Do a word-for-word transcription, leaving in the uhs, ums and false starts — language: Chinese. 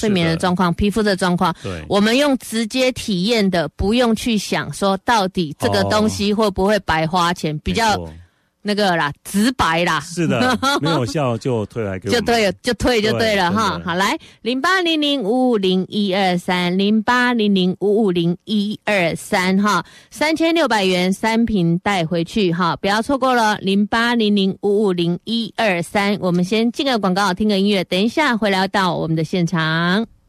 睡眠的状况、皮肤的状况， 对， 我们用直接体验的，不用去想说到底这个东西会不会白花钱，比较那个啦，直白啦。 是的，没有效就退来给我们， 就对了，就退就对了哈。好，来零八零零五五零一二三零八零零五五零一二三哈，三千六百元三瓶带回去哈，不要错过了零八零零五五零一二三。我们先进个广告，听个音乐，等一下回来到我们的现场。